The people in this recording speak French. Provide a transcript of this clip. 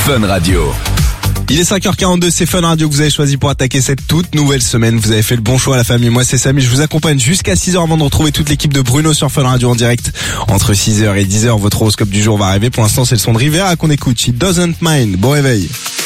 Fun Radio. Il est 5h42, c'est Fun Radio que vous avez choisi pour attaquer cette toute nouvelle semaine. Vous avez fait le bon choix, la famille. Moi, c'est Samy. Je vous accompagne jusqu'à 6h avant de retrouver toute l'équipe de Bruno sur Fun Radio en direct. Entre 6h et 10h, votre horoscope du jour va arriver. Pour l'instant, c'est le son de Rivera qu'on écoute. She Doesn't Mind. Bon réveil.